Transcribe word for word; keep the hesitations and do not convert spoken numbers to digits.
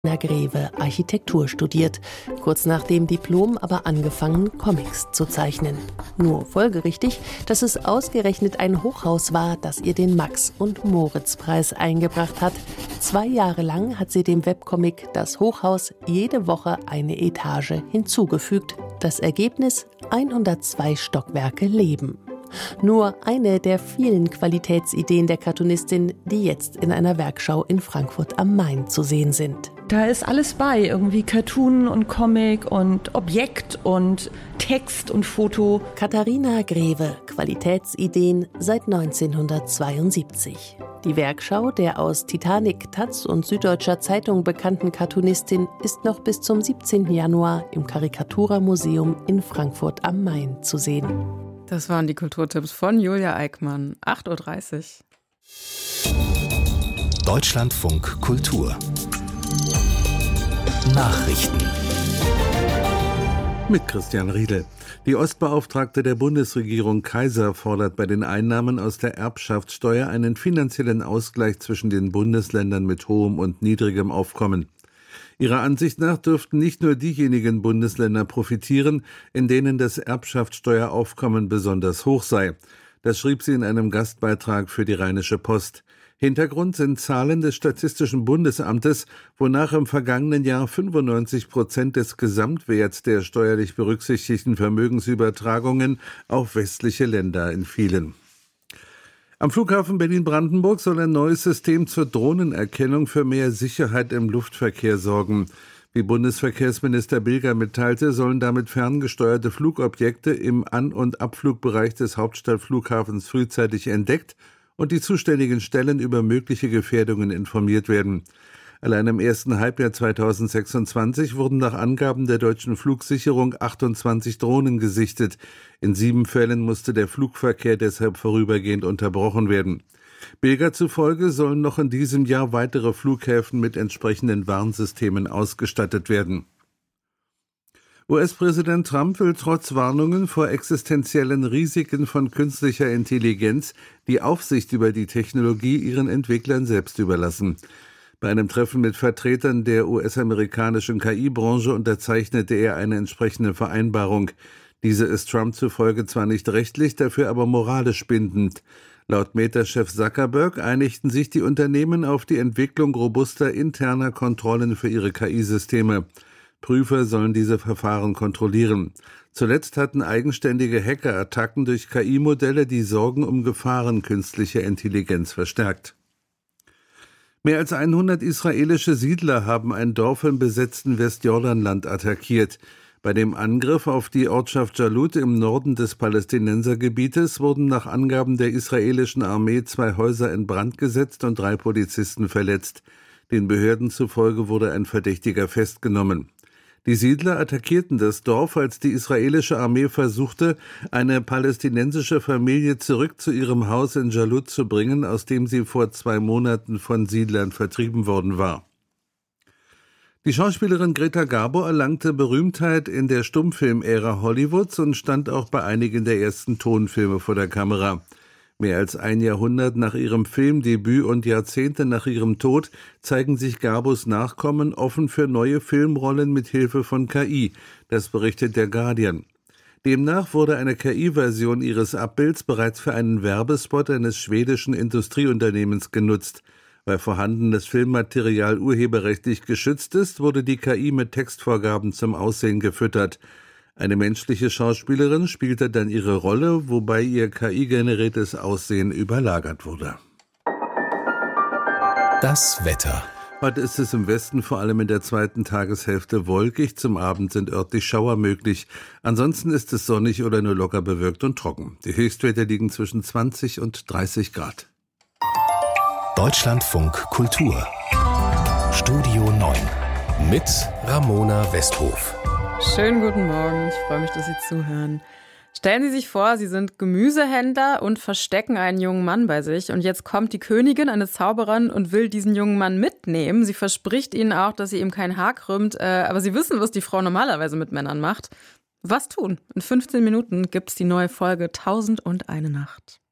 Greve Architektur studiert, kurz nach dem Diplom aber angefangen, Comics zu zeichnen. Nur folgerichtig, dass es ausgerechnet ein Hochhaus war, das ihr den Max- und Moritz-Preis eingebracht hat. Zwei Jahre lang hat sie dem Webcomic Das Hochhaus jede Woche eine Etage hinzugefügt. Das Ergebnis: hundertzwei Stockwerke Leben. Nur eine der vielen Qualitätsideen der Cartoonistin, die jetzt in einer Werkschau in Frankfurt am Main zu sehen sind. Da ist alles bei, irgendwie Cartoon und Comic und Objekt und Text und Foto. Katharina Greve, Qualitätsideen seit neunzehnhundertzweiundsiebzig. Die Werkschau der aus Titanic, Taz und Süddeutscher Zeitung bekannten Cartoonistin ist noch bis zum siebzehnten Januar im Karikatura-Museum in Frankfurt am Main zu sehen. Das waren die Kulturtipps von Julia Eickmann. acht Uhr dreißig. Deutschlandfunk Kultur. Nachrichten. Mit Christian Riedel. Die Ostbeauftragte der Bundesregierung Kaiser fordert bei den Einnahmen aus der Erbschaftssteuer einen finanziellen Ausgleich zwischen den Bundesländern mit hohem und niedrigem Aufkommen. Ihrer Ansicht nach dürften nicht nur diejenigen Bundesländer profitieren, in denen das Erbschaftssteueraufkommen besonders hoch sei. Das schrieb sie in einem Gastbeitrag für die Rheinische Post. Hintergrund sind Zahlen des Statistischen Bundesamtes, wonach im vergangenen Jahr fünfundneunzig Prozent des Gesamtwerts der steuerlich berücksichtigten Vermögensübertragungen auf westliche Länder entfielen. Am Flughafen Berlin-Brandenburg soll ein neues System zur Drohnenerkennung für mehr Sicherheit im Luftverkehr sorgen. Wie Bundesverkehrsminister Bilger mitteilte, sollen damit ferngesteuerte Flugobjekte im An- und Abflugbereich des Hauptstadtflughafens frühzeitig entdeckt und die zuständigen Stellen über mögliche Gefährdungen informiert werden. Allein im ersten Halbjahr zweitausendsechsundzwanzig wurden nach Angaben der deutschen Flugsicherung achtundzwanzig Drohnen gesichtet. In sieben Fällen musste der Flugverkehr deshalb vorübergehend unterbrochen werden. Bilger zufolge sollen noch in diesem Jahr weitere Flughäfen mit entsprechenden Warnsystemen ausgestattet werden. U S-Präsident Trump will trotz Warnungen vor existenziellen Risiken von künstlicher Intelligenz die Aufsicht über die Technologie ihren Entwicklern selbst überlassen. Bei einem Treffen mit Vertretern der U S-amerikanischen K I-Branche unterzeichnete er eine entsprechende Vereinbarung. Diese ist Trump zufolge zwar nicht rechtlich, dafür aber moralisch bindend. Laut Meta-Chef Zuckerberg einigten sich die Unternehmen auf die Entwicklung robuster interner Kontrollen für ihre K I-Systeme. Prüfer sollen diese Verfahren kontrollieren. Zuletzt hatten eigenständige Hackerattacken durch K I-Modelle die Sorgen um Gefahren künstlicher Intelligenz verstärkt. Mehr als hundert israelische Siedler haben ein Dorf im besetzten Westjordanland attackiert. Bei dem Angriff auf die Ortschaft Jalut im Norden des Palästinensergebietes wurden nach Angaben der israelischen Armee zwei Häuser in Brand gesetzt und drei Polizisten verletzt. Den Behörden zufolge wurde ein Verdächtiger festgenommen. Die Siedler attackierten das Dorf, als die israelische Armee versuchte, eine palästinensische Familie zurück zu ihrem Haus in Jalut zu bringen, aus dem sie vor zwei Monaten von Siedlern vertrieben worden war. Die Schauspielerin Greta Garbo erlangte Berühmtheit in der Stummfilmära Hollywoods und stand auch bei einigen der ersten Tonfilme vor der Kamera. Mehr als ein Jahrhundert nach ihrem Filmdebüt und Jahrzehnte nach ihrem Tod zeigen sich Garbos Nachkommen offen für neue Filmrollen mit Hilfe von K I. Das berichtet der Guardian. Demnach wurde eine K I-Version ihres Abbilds bereits für einen Werbespot eines schwedischen Industrieunternehmens genutzt. Weil vorhandenes Filmmaterial urheberrechtlich geschützt ist, wurde die K I mit Textvorgaben zum Aussehen gefüttert. Eine menschliche Schauspielerin spielte dann ihre Rolle, wobei ihr K I-generiertes Aussehen überlagert wurde. Das Wetter. Heute ist es im Westen vor allem in der zweiten Tageshälfte wolkig. Zum Abend sind örtlich Schauer möglich. Ansonsten ist es sonnig oder nur locker bewölkt und trocken. Die Höchstwerte liegen zwischen zwanzig und dreißig Grad. Deutschlandfunk Kultur. Studio neun mit Ramona Westhof. Schönen guten Morgen, ich freue mich, dass Sie zuhören. Stellen Sie sich vor, Sie sind Gemüsehändler und verstecken einen jungen Mann bei sich. Und jetzt kommt die Königin, eine Zauberin, und will diesen jungen Mann mitnehmen. Sie verspricht Ihnen auch, dass sie ihm kein Haar krümmt. Äh, aber Sie wissen, was die Frau normalerweise mit Männern macht. Was tun? In fünfzehn Minuten gibt's die neue Folge Tausend und eine Nacht.